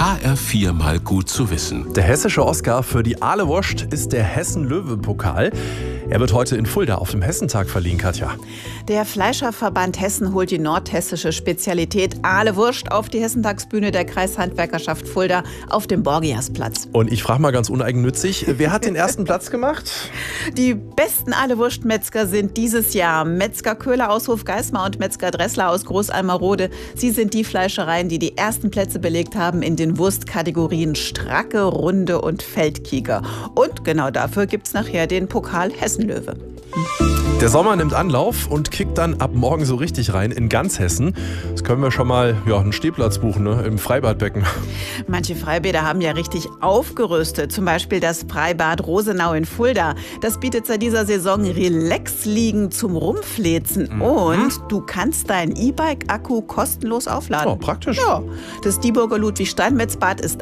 HR4 mal gut zu wissen. Der hessische Oscar für die Ahlewurst ist der Hessen-Löwe-Pokal. Er wird heute in Fulda auf dem Hessentag verliehen, Katja. Der Fleischerverband Hessen holt die nordhessische Spezialität Ahlewurst auf die Hessentagsbühne der Kreishandwerkerschaft Fulda auf dem Borgiasplatz. Und ich frage mal ganz uneigennützig, wer hat den ersten Platz gemacht? Die besten Ahlewurstmetzger sind dieses Jahr Metzger Köhler aus Hofgeismar und Metzger Dressler aus Großalmerode. Sie sind die Fleischereien, die die ersten Plätze belegt haben in den Wurstkategorien Stracke, Runde und Feldkieker. Und genau dafür gibt es nachher den Pokal Hessenlöwe. Der Sommer nimmt Anlauf und kickt dann ab morgen so richtig rein in ganz Hessen. Jetzt können wir schon mal einen Stehplatz buchen, ne, im Freibadbecken. Manche Freibäder haben ja richtig aufgerüstet. Zum Beispiel das Freibad Rosenau in Fulda. Das bietet seit dieser Saison Relax-Liegen zum Rumflezen. Und du kannst deinen E-Bike-Akku kostenlos aufladen. Oh, praktisch. Ja. Das Dieburger Ludwig-Steinmetz-Bad ist